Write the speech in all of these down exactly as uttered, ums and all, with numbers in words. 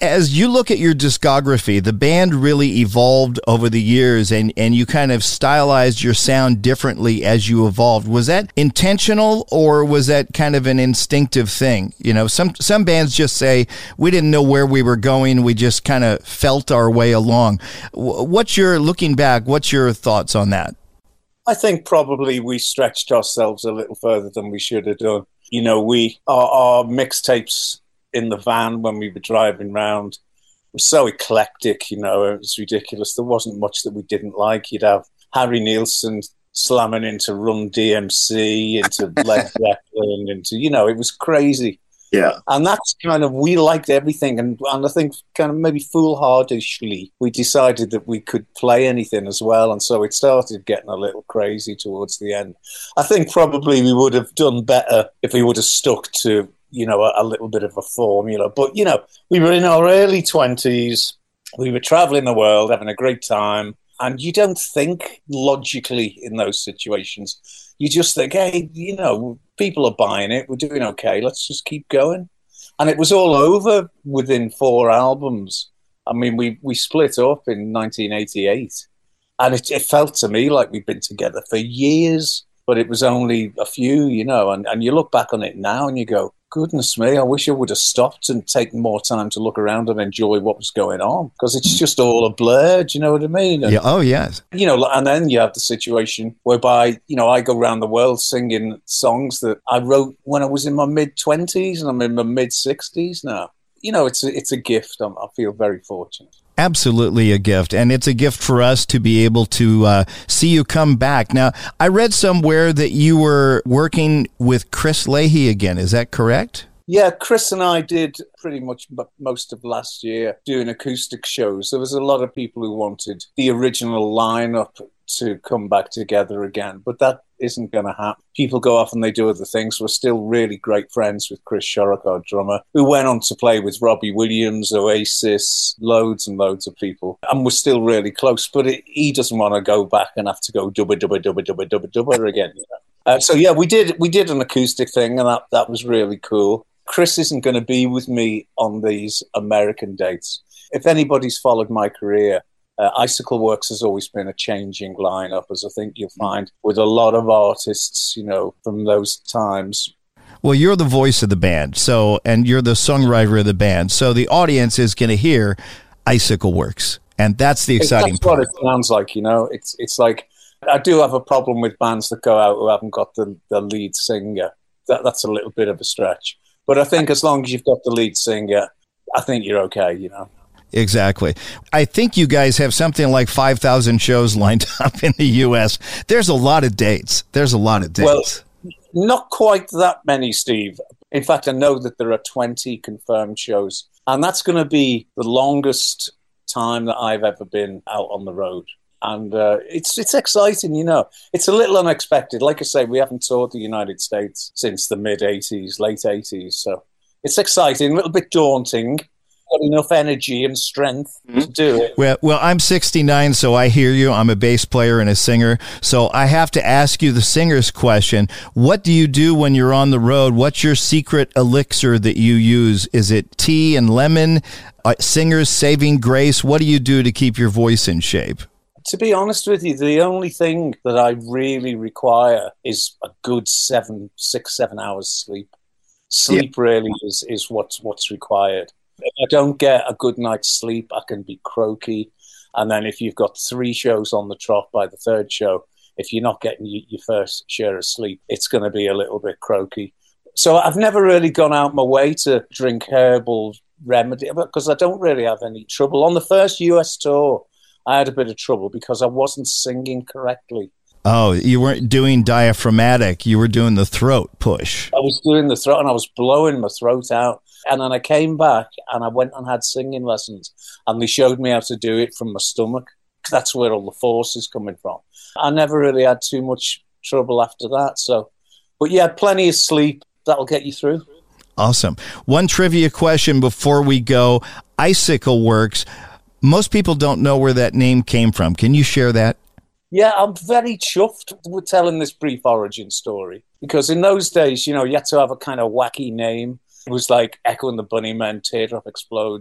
As you look at your discography, the band really evolved over the years, and, and you kind of stylized your sound differently as you evolved. Was that intentional, or was that kind of an instinctive thing? You know, some some bands just say, we didn't know where we were going, we just kind of felt our way along. What's your, looking back, what's your thoughts on that? I think probably we stretched ourselves a little further than we should have done. You know, we our, our mixtapes in the van when we were driving around was so eclectic, you know, it was ridiculous. There wasn't much that we didn't like. You'd have Harry Nilsson slamming into Run D M C, into Led Zeppelin, into, you know, it was crazy. Yeah. And that's kind of, we liked everything. And, and I think kind of maybe foolhardishly, we decided that we could play anything as well. And so it started getting a little crazy towards the end. I think probably we would have done better if we would have stuck to, you know, a, a little bit of a formula. But, you know, we were in our early twenties. We were traveling the world, having a great time. And you don't think logically in those situations. You just think, hey, you know, people are buying it. We're doing okay. Let's just keep going. And it was all over within four albums. I mean, we, we split up in nineteen eighty-eight. And it, it felt to me like we'd been together for years. But it was only a few, you know. And, and you look back on it now and you go, goodness me, I wish I would have stopped and taken more time to look around and enjoy what was going on, because it's just all a blur. Do you know what I mean? And, yeah. Oh, yes. You know, and then you have the situation whereby, you know, I go around the world singing songs that I wrote when I was in my mid-twenties, and I'm in my mid-sixties now. You know, it's a, it's a gift. I'm, I feel very fortunate. Absolutely a gift. And it's a gift for us to be able to uh, see you come back. Now, I read somewhere that you were working with Chris Leahy again. Is that correct? Yeah, Chris and I did pretty much most of last year doing acoustic shows. There was a lot of people who wanted the original lineup to come back together again, but that isn't going to happen. People go off and they do other things. We're still really great friends with Chris Sharrock, our drummer, who went on to play with Robbie Williams, Oasis, loads and loads of people. And we're still really close, but it, he doesn't want to go back and have to go dubba, dubba, dubba, dubba, dubba, dubba again. You know? uh, so yeah, we did we did an acoustic thing, and that, that was really cool. Chris isn't going to be with me on these American dates. If anybody's followed my career, Uh, Icicle Works has always been a changing lineup, as I think you'll find with a lot of artists, you know, from those times. Well, you're the voice of the band, so, and you're the songwriter of the band, so the audience is going to hear Icicle Works, and that's the exciting that's part. That's what it sounds like, you know. It's it's like, I do have a problem with bands that go out who haven't got the, the lead singer. That That's a little bit of a stretch. But I think as long as you've got the lead singer, I think you're okay, you know. Exactly. I think you guys have something like five thousand shows lined up in the U S. There's a lot of dates. There's a lot of dates. Well, not quite that many, Steve. In fact, I know that there are twenty confirmed shows. And that's going to be the longest time that I've ever been out on the road. And uh, it's it's exciting, you know. It's a little unexpected. Like I say, we haven't toured the United States since the mid-eighties, late eighties. So it's exciting, a little bit daunting. Got enough energy and strength to do it. Well, well, I'm sixty-nine, so I hear you. I'm a bass player and a singer, so I have to ask you the singer's question. What do you do when you're on the road? What's your secret elixir that you use? Is it tea and lemon? Uh, singer's saving grace? What do you do to keep your voice in shape? To be honest with you, the only thing that I really require is a good seven, six, seven hours sleep. Sleep yeah. really is, is what's what's required. If I don't get a good night's sleep, I can be croaky. And then if you've got three shows on the trot by the third show, if you're not getting your first share of sleep, it's going to be a little bit croaky. So I've never really gone out my way to drink herbal remedy because I don't really have any trouble. On the first U S tour, I had a bit of trouble because I wasn't singing correctly. Oh, you weren't doing diaphragmatic. You were doing the throat push. I was doing the throat and I was blowing my throat out. And then I came back and I went and had singing lessons and they showed me how to do it from my stomach. That's where all the force is coming from. I never really had too much trouble after that. So, but yeah, plenty of sleep. That'll get you through. Awesome. One trivia question before we go. Icicle Works. Most people don't know where that name came from. Can you share that? Yeah, I'm very chuffed with telling this brief origin story because in those days, you know, you had to have a kind of wacky name. It was like Echo and the Bunnymen, Teardrop Explodes,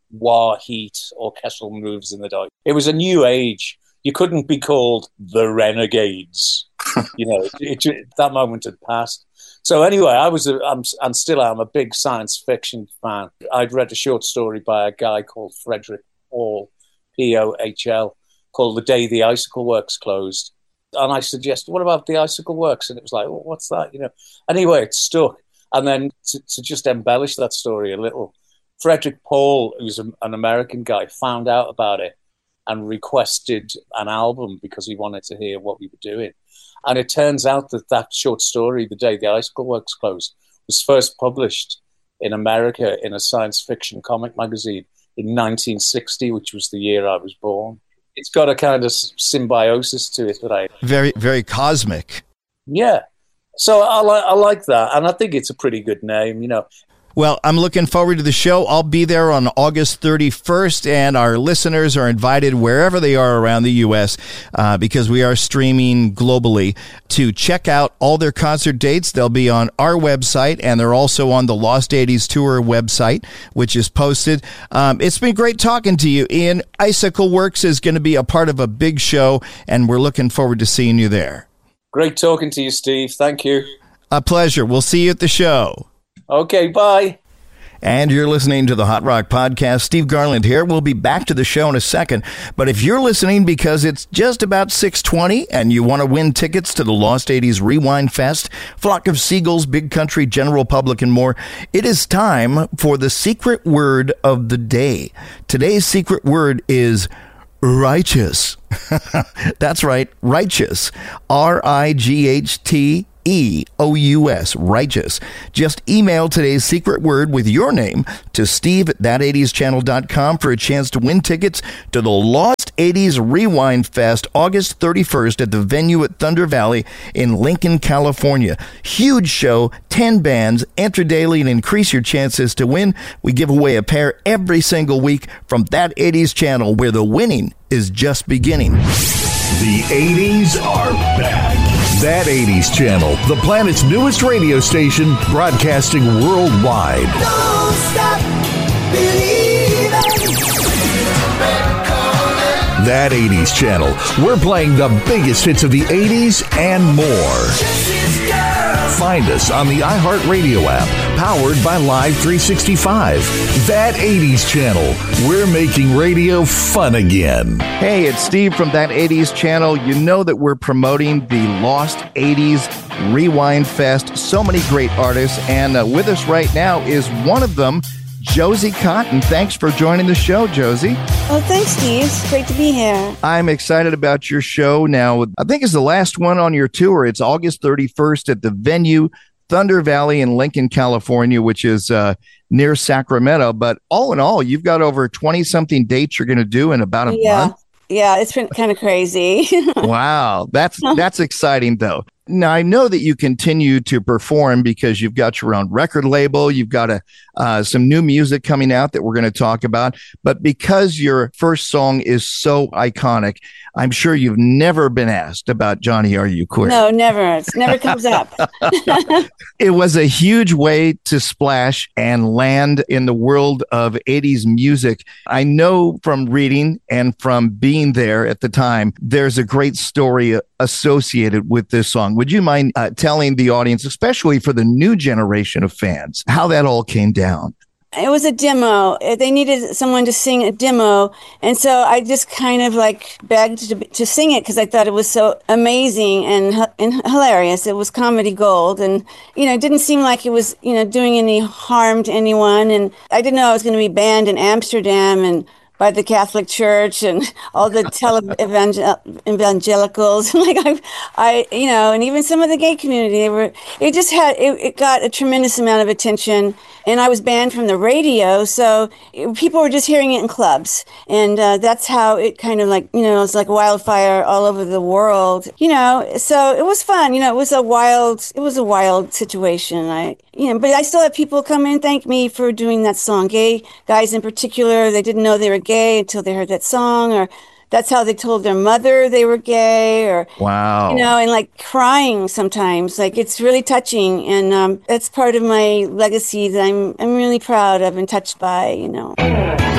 wah heat, orchestral moves in the dark. It was a new age. You couldn't be called the Renegades. You know, it, it, that moment had passed. So anyway, I was, a, I'm, and still am, a big science fiction fan. I'd read a short story by a guy called Frederick Paul, P O H L, called The Day the Icicle Works Closed. And I suggested, what about the Icicle Works? And it was like, well, what's that? You know. Anyway, it stuck. And then to, to just embellish that story a little, Frederick Paul, who's a, an American guy, found out about it and requested an album because he wanted to hear what we were doing. And it turns out that that short story, The Day the Icicle Works Closed, was first published in America in a science fiction comic magazine in nineteen sixty, which was the year I was born. It's got a kind of symbiosis to it that I... Very, very cosmic. Yeah. So I, li- I like that. And I think it's a pretty good name, you know. Well, I'm looking forward to the show. I'll be there on August thirty-first, and our listeners are invited wherever they are around the U S uh, because we are streaming globally to check out all their concert dates. They'll be on our website, and they're also on the Lost eighties Tour website, which is posted. Um, it's been great talking to you, Ian. Icicle Works is going to be a part of a big show, and we're looking forward to seeing you there. Great talking to you, Steve. Thank you. A pleasure. We'll see you at the show. Okay, bye. And you're listening to the Hot Rock Podcast. Steve Garland here. We'll be back to the show in a second. But if you're listening because it's just about six twenty and you want to win tickets to the Lost eighties Rewind Fest, Flock of Seagulls, Big Country, General Public, and more, it is time for the secret word of the day. Today's secret word is righteous. That's right, righteous. R I G H T E O U S, righteous. Just email today's secret word with your name to steve at that eighties channel dot com for a chance to win tickets to the Lost eighties Rewind Fest, August thirty-first at the venue at Thunder Valley in Lincoln, California. Huge show, ten bands, enter daily and increase your chances to win. We give away a pair every single week from That eighties Channel, where the winning is just beginning. The eighties are back. That eighties Channel, the planet's newest radio station, broadcasting worldwide. Don't stop believing. That eighties Channel, we're playing the biggest hits of the eighties and more. Find us on the iHeartRadio app, powered by Live three sixty-five. That eighties Channel, we're making radio fun again. Hey, it's Steve from That eighties Channel. You know that we're promoting the Lost eighties Rewind Fest. So many great artists, and uh, with us right now is one of them, Josie Cotton. Thanks for joining the show, Josie. Oh, thanks, Steve. It's great to be here. I'm excited about your show now. I think it's the last one on your tour. It's August thirty-first at the venue, Thunder Valley in Lincoln, California, which is uh, near Sacramento. But all in all, you've got over twenty-something dates you're going to do in about a yeah. month. Yeah, it's been kind of crazy. Wow. That's that's exciting, though. Now, I know that you continue to perform because you've got your own record label. You've got a, uh, some new music coming out that we're going to talk about. But because your first song is so iconic, I'm sure you've never been asked about Johnny, Are You Queer? No, never. It never comes up. It was a huge way to splash and land in the world of eighties music. I know from reading and from being there at the time, there's a great story associated with this song. Would you mind uh, telling the audience, especially for the new generation of fans, how that all came down? It was a demo. They needed someone to sing a demo. And so I just kind of like begged to, to sing it because I thought it was so amazing and, and hilarious. It was comedy gold. And, you know, it didn't seem like it was, you know, doing any harm to anyone. And I didn't know I was going to be banned in Amsterdam and by the Catholic Church and all the tele evangel evangelicals. Like I, I, you know, and even some of the gay community, they were, it just had, it, it got a tremendous amount of attention. And I was banned from the radio, so it, people were just hearing it in clubs. And uh, that's how it kind of like, you know, it's like wildfire all over the world, you know. So it was fun, you know, it was a wild, it was a wild situation. I, you know, but I still have people come in and thank me for doing that song. Gay guys in particular, they didn't know they were gay until they heard that song, or that's how they told their mother they were gay, or, wow, you know, and like crying sometimes. Like it's really touching. And um, that's part of my legacy that I'm, I'm really proud of and touched by, you know.